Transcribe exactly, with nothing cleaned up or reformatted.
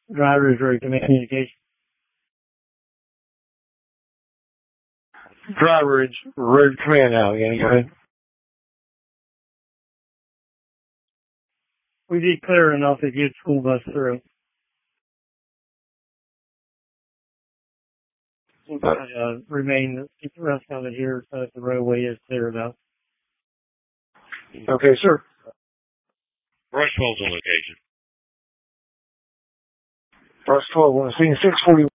Driver is ready to make communication. Driver is ready to command now. Again, go ahead. We be clear enough to get school bus through. Uh, remain, keep the rest of it here so that the roadway is clear enough. Okay, sir. Rush twelve's on location. Rush twelve, on scene six forty.